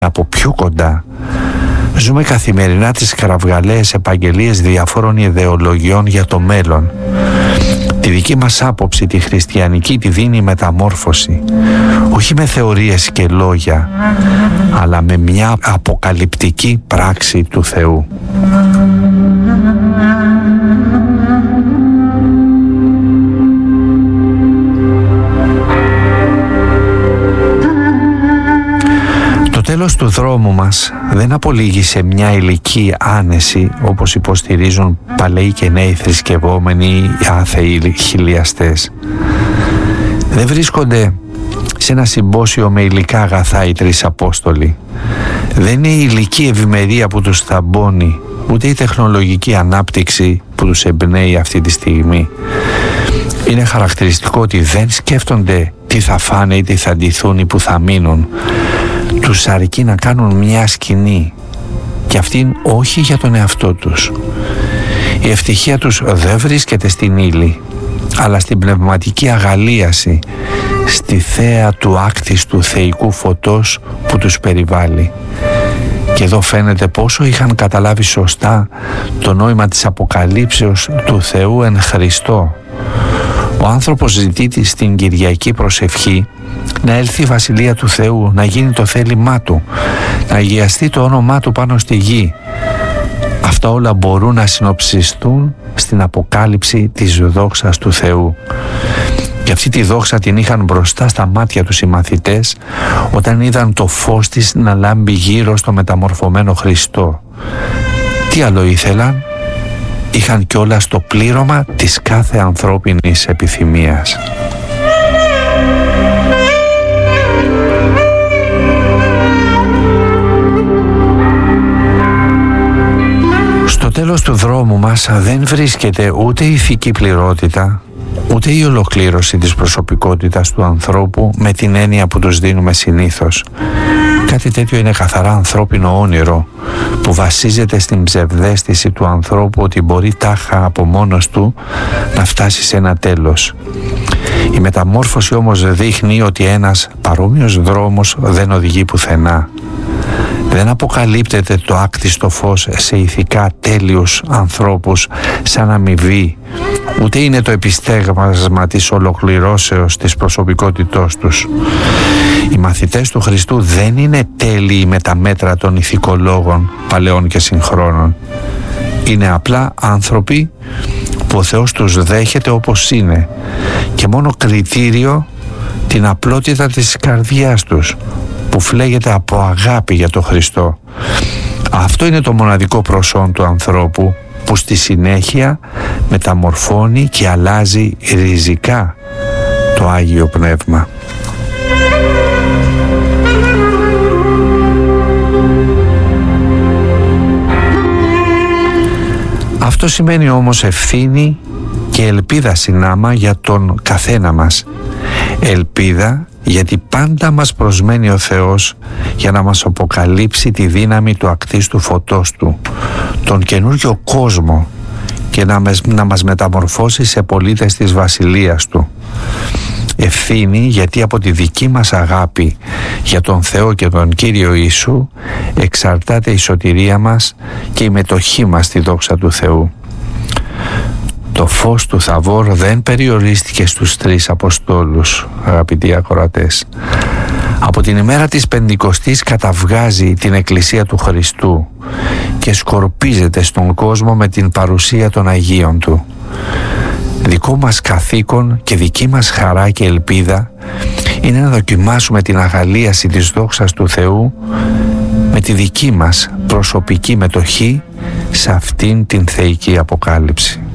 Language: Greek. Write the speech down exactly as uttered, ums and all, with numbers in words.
από πιο κοντά. Ζούμε καθημερινά τις κραυγαλαίες επαγγελίες διαφόρων ιδεολογιών για το μέλλον. Τη δική μας άποψη, τη χριστιανική, τη δίνει η μεταμόρφωση. Όχι με θεωρίες και λόγια, αλλά με μια αποκαλυπτική πράξη του Θεού. Το τέλος του δρόμου μας δεν απολύγει σε μια ηλική άνεση, όπως υποστηρίζουν παλαιοί και νέοι θρησκευόμενοι ή άθεοι χιλιαστές. Δεν βρίσκονται σε ένα συμπόσιο με υλικά αγαθά οι τρεις Απόστολοι. Δεν είναι η ηλική ευημερία που τους θαμπώνει, ούτε η τεχνολογική ανάπτυξη που τους εμπνέει αυτή τη στιγμή. Είναι χαρακτηριστικό ότι δεν σκέφτονται τι θα φάνε ή τι θα ντυθούν ή που θα μείνουν. Τους αρκεί να κάνουν μια σκηνή, και αυτήν όχι για τον εαυτό τους. Η ευτυχία τους δεν βρίσκεται στην ύλη, αλλά στην πνευματική αγαλίαση, στη θέα του άκτιστου θεϊκού φωτός που τους περιβάλλει. Και εδώ φαίνεται πόσο είχαν καταλάβει σωστά το νόημα της αποκαλύψεως του Θεού εν Χριστώ. Ο άνθρωπος ζητεί στην Κυριακή προσευχή να έλθει η Βασιλεία του Θεού, να γίνει το θέλημά Του, να αγιαστεί το όνομά Του πάνω στη γη. Αυτά όλα μπορούν να συνοψιστούν στην αποκάλυψη της δόξας του Θεού. Και αυτή τη δόξα την είχαν μπροστά στα μάτια τους οι μαθητές όταν είδαν το φως της να λάμπει γύρω στο μεταμορφωμένο Χριστό. Τι άλλο ήθελαν? Είχαν κιόλας το πλήρωμα της κάθε ανθρώπινης επιθυμίας. Στο τέλος του δρόμου μας δεν βρίσκεται ούτε η ηθική πληρότητα, ούτε η ολοκλήρωση της προσωπικότητας του ανθρώπου με την έννοια που τους δίνουμε συνήθως. Κάτι τέτοιο είναι καθαρά ανθρώπινο όνειρο που βασίζεται στην ψευδαίσθηση του ανθρώπου ότι μπορεί τάχα από μόνος του να φτάσει σε ένα τέλος. Η μεταμόρφωση όμως δείχνει ότι ένας παρόμοιος δρόμος δεν οδηγεί πουθενά. Δεν αποκαλύπτεται το άκτιστο φως σε ηθικά τέλειους ανθρώπους σαν αμοιβή, ούτε είναι το επιστέγασμα της ολοκληρώσεως της προσωπικότητός τους. Οι μαθητές του Χριστού δεν είναι τέλειοι με τα μέτρα των ηθικολόγων παλαιών και συγχρόνων. Είναι απλά άνθρωποι που ο Θεός τους δέχεται όπως είναι και μόνο κριτήριο την απλότητα της καρδιάς τους, που φλέγεται από αγάπη για τον Χριστό. Αυτό είναι το μοναδικό προσόν του ανθρώπου που στη συνέχεια μεταμορφώνει και αλλάζει ριζικά το Άγιο Πνεύμα. Αυτό σημαίνει όμως ευθύνη και ελπίδα συνάμα για τον καθένα μας. Ελπίδα γιατί πάντα μας προσμένει ο Θεός για να μας αποκαλύψει τη δύναμη του ακτίστου φωτός Του, τον καινούριο κόσμο, και να, μες, να μας μεταμορφώσει σε πολίτες της Βασιλείας Του. Ευθύνη γιατί από τη δική μας αγάπη για τον Θεό και τον Κύριο Ιησού εξαρτάται η σωτηρία μας και η μετοχή μας στη δόξα του Θεού. Το φως του Θαβόρ δεν περιορίστηκε στους τρεις Αποστόλους, αγαπητοί ακροατές. Από την ημέρα της Πεντηκοστής καταβγάζει την Εκκλησία του Χριστού και σκορπίζεται στον κόσμο με την παρουσία των Αγίων Του. Δικό μας καθήκον και δική μας χαρά και ελπίδα είναι να δοκιμάσουμε την αγαλίαση της δόξας του Θεού με τη δική μας προσωπική μετοχή σε αυτήν την θεϊκή αποκάλυψη.